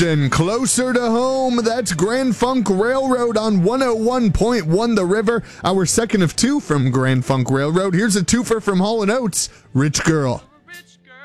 And closer to home, that's Grand Funk Railroad on 101.1 The River. Our second of two from Grand Funk Railroad. Here's a twofer from Hall & Oates, Rich Girl.